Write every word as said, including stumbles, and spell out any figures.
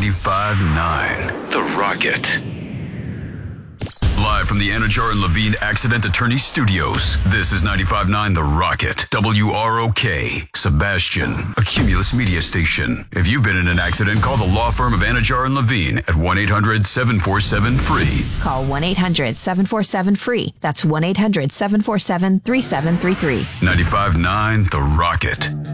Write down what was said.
ninety-five point nine The Rocket. Live from the Anajar and Levine Accident Attorney Studios, this is ninety-five point nine The Rocket. W R O K, Sebastian, a Cumulus media station. If you've been in an accident, call the law firm of Anajar and Levine at one eight hundred seven four seven free. Call one eight hundred seven four seven free. That's one eight hundred seven four seven three seven three three. ninety-five point nine The Rocket.